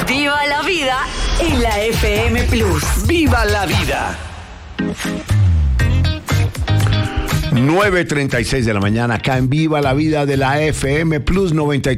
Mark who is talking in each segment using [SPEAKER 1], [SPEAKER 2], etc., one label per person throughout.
[SPEAKER 1] Viva la vida en la FM Plus.
[SPEAKER 2] ¡Viva la vida! 9:36 de la mañana, acá en Viva la Vida de la FM Plus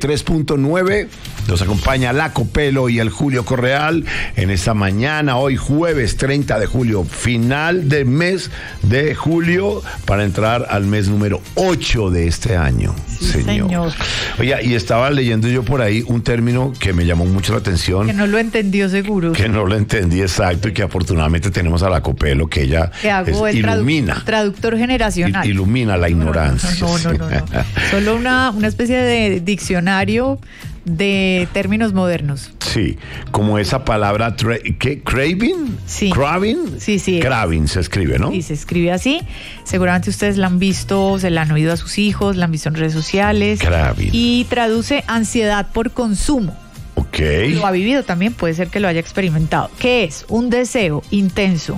[SPEAKER 2] 93.9. Nos acompaña la Copelo y el Julio Correal en esta mañana, hoy jueves 30 de julio, final del mes de julio, para entrar al mes número 8 de este año.
[SPEAKER 3] Sí, señor.
[SPEAKER 2] Oye, y estaba leyendo yo por ahí un término que me llamó mucho la atención.
[SPEAKER 3] Que no lo entendió seguro.
[SPEAKER 2] Que no lo entendí exacto, y que afortunadamente tenemos a la Copelo, que ella ilumina.
[SPEAKER 3] Traductor generacional.
[SPEAKER 2] Ilumina la ignorancia.
[SPEAKER 3] No. Solo una especie de diccionario de términos modernos.
[SPEAKER 2] Sí, como esa palabra, ¿qué? ¿Craving?
[SPEAKER 3] Sí.
[SPEAKER 2] ¿Craving?
[SPEAKER 3] Sí.
[SPEAKER 2] Craving se escribe, ¿no?
[SPEAKER 3] Sí, se escribe así. Seguramente ustedes la han visto, se la han oído a sus hijos, la han visto en redes sociales.
[SPEAKER 2] Craving.
[SPEAKER 3] Y traduce ansiedad por consumo.
[SPEAKER 2] Ok.
[SPEAKER 3] Lo ha vivido también, puede ser que lo haya experimentado. ¿Qué es? Un deseo intenso,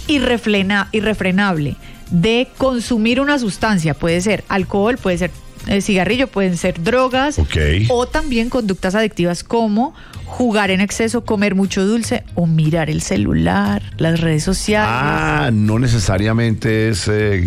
[SPEAKER 3] irrefrenable de consumir una sustancia. Puede ser alcohol, puede ser cigarrillo, pueden ser drogas, o también conductas adictivas como jugar en exceso, comer mucho dulce o mirar el celular, las redes sociales.
[SPEAKER 2] No necesariamente es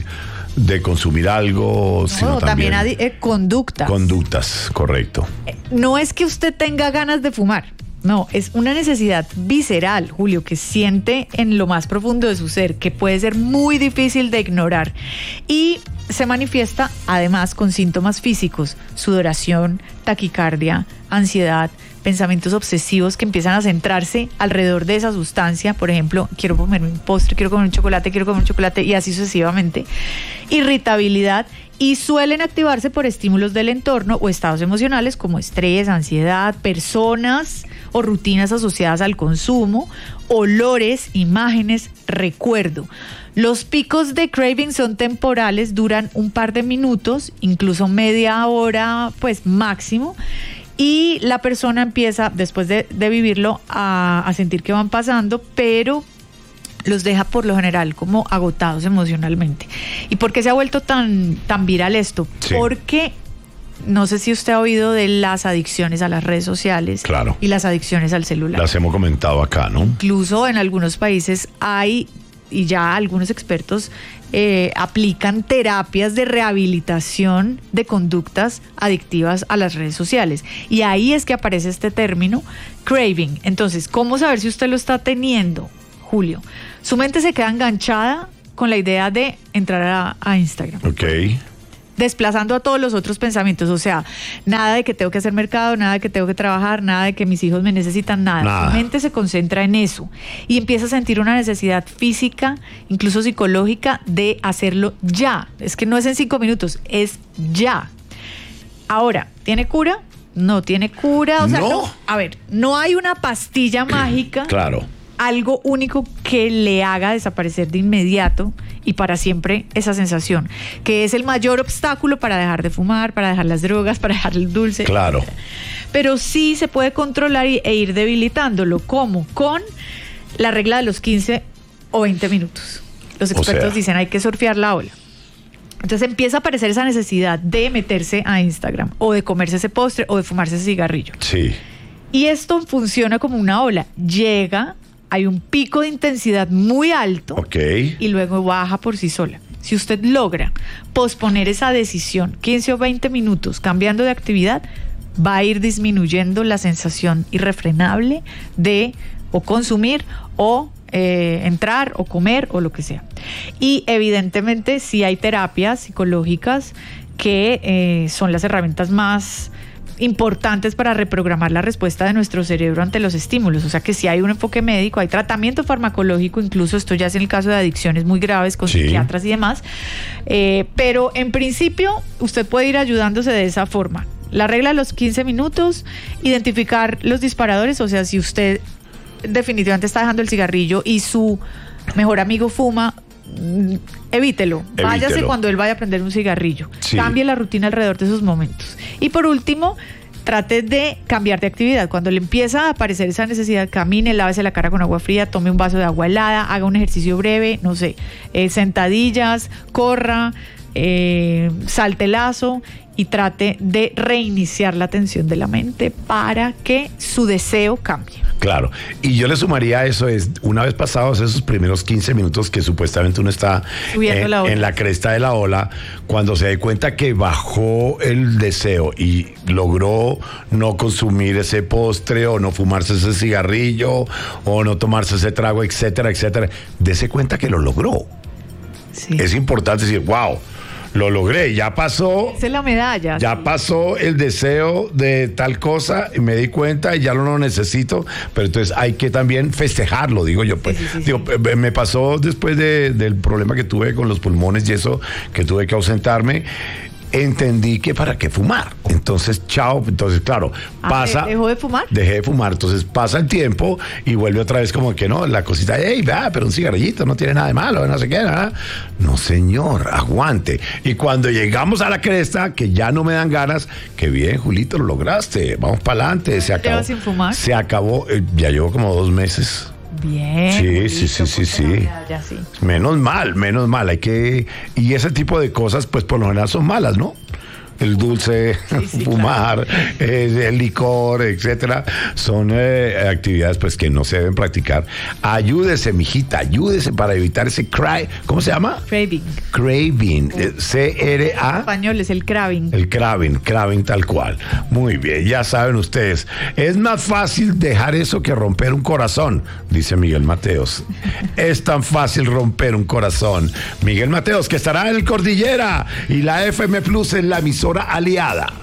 [SPEAKER 2] de consumir algo, sino también
[SPEAKER 3] conductas.
[SPEAKER 2] Conductas, correcto.
[SPEAKER 3] No es que usted tenga ganas de fumar. No, es una necesidad visceral, Julio, que siente en lo más profundo de su ser, que puede ser muy difícil de ignorar. Y se manifiesta además con síntomas físicos: sudoración, taquicardia, ansiedad, pensamientos obsesivos que empiezan a centrarse alrededor de esa sustancia. Por ejemplo, quiero comerme un postre, quiero comer un chocolate, y así sucesivamente. Irritabilidad, y suelen activarse por estímulos del entorno o estados emocionales como estrés, ansiedad, personas o rutinas asociadas al consumo, olores, imágenes, recuerdo. Los picos de craving son temporales, duran un par de minutos, incluso media hora, pues máximo. Y la persona empieza, después de vivirlo, a sentir que van pasando, pero los deja por lo general como agotados emocionalmente. ¿Y por qué se ha vuelto tan viral esto? Sí. Porque no sé si usted ha oído de las adicciones a las redes sociales.
[SPEAKER 2] Claro.
[SPEAKER 3] Y las adicciones al celular.
[SPEAKER 2] Las hemos comentado acá, ¿no?
[SPEAKER 3] Incluso en algunos países hay, y ya algunos expertos aplican terapias de rehabilitación de conductas adictivas a las redes sociales. Y ahí es que aparece este término, craving. Entonces, ¿cómo saber si usted lo está teniendo, Julio? Su mente se queda enganchada con la idea de entrar a Instagram.
[SPEAKER 2] Ok.
[SPEAKER 3] Desplazando a todos los otros pensamientos. O sea, nada de que tengo que hacer mercado, nada de que tengo que trabajar, nada de que mis hijos me necesitan, nada. Su mente se concentra en eso y empieza a sentir una necesidad física, incluso psicológica, de hacerlo ya. Es que no es en 5 minutos, es ya. Ahora, ¿tiene cura? No tiene cura. O sea, no hay una pastilla mágica.
[SPEAKER 2] Claro.
[SPEAKER 3] Algo único que le haga desaparecer de inmediato y para siempre esa sensación, que es el mayor obstáculo para dejar de fumar, para dejar las drogas, para dejar el dulce.
[SPEAKER 2] Claro.
[SPEAKER 3] Etc. Pero sí se puede controlar e ir debilitándolo. ¿Cómo? Con la regla de los 15 o 20 minutos. Los expertos dicen hay que surfear la ola. Entonces empieza a aparecer esa necesidad de meterse a Instagram o de comerse ese postre o de fumarse ese cigarrillo.
[SPEAKER 2] Sí.
[SPEAKER 3] Y esto funciona como una ola. Llega, hay un pico de intensidad muy alto y luego baja por sí sola. Si usted logra posponer esa decisión 15 o 20 minutos cambiando de actividad, va a ir disminuyendo la sensación irrefrenable de o consumir o entrar o comer o lo que sea. Y evidentemente sí hay terapias psicológicas que son las herramientas más importantes para reprogramar la respuesta de nuestro cerebro ante los estímulos. O sea que si hay un enfoque médico, hay tratamiento farmacológico, incluso esto ya es en el caso de adicciones muy graves con psiquiatras y demás, pero en principio usted puede ir ayudándose de esa forma. La regla de los 15 minutos, identificar los disparadores. O sea, si usted definitivamente está dejando el cigarrillo y su mejor amigo fuma, evítelo. Váyase cuando él vaya a prender un cigarrillo. Cambie la rutina alrededor de esos momentos. Y por último, trate de cambiar de actividad. Cuando le empieza a aparecer esa necesidad, camine, lávese la cara con agua fría, tome un vaso de agua helada, haga un ejercicio breve, no sé, sentadillas, corra, salte lazo y trate de reiniciar la atención de la mente para que su deseo cambie.
[SPEAKER 2] Claro, y yo le sumaría a eso, es una vez pasados esos primeros 15 minutos que supuestamente uno está en la cresta de la ola, cuando se dé cuenta que bajó el deseo y logró no consumir ese postre o no fumarse ese cigarrillo o no tomarse ese trago, etcétera, etcétera, dése cuenta que lo logró. Sí. Es importante decir, wow, lo logré, ya pasó.
[SPEAKER 3] Esa es la medalla.
[SPEAKER 2] Ya sí. Pasó el deseo de tal cosa y me di cuenta y ya no lo necesito, pero entonces hay que también festejarlo, digo yo. Pues, sí. Me pasó después del problema que tuve con los pulmones y eso, que tuve que ausentarme. Entendí que para qué fumar. Entonces, chao. Entonces, claro, pasa.
[SPEAKER 3] ¿Dejó de fumar?
[SPEAKER 2] Dejé de fumar. Entonces pasa el tiempo y vuelve otra vez como que no, la cosita, pero un cigarrillito no tiene nada de malo, no sé qué, nada. No, señor, aguante. Y cuando llegamos a la cresta, que ya no me dan ganas, qué bien, Julito, lo lograste. Vamos para adelante. Se acabó.
[SPEAKER 3] ¿Llevas sin fumar?
[SPEAKER 2] Se acabó. Ya llevo como 2 meses.
[SPEAKER 3] Bien.
[SPEAKER 2] Sí. Menos mal, hay que... Y ese tipo de cosas, pues por lo general son malas, ¿no? El dulce, fumar, claro. El licor, etcétera, son actividades pues que no se deben practicar. Ayúdese, mijita, ayúdese para evitar ese ¿cómo se llama? Craving, C-R-A.
[SPEAKER 3] En español es el craving.
[SPEAKER 2] El craving tal cual. Muy bien, ya saben ustedes, es más fácil dejar eso que romper un corazón, dice Miguel Mateos. Es tan fácil romper un corazón. Miguel Mateos, que estará en el Cordillera y la FM Plus en la emisora aliada.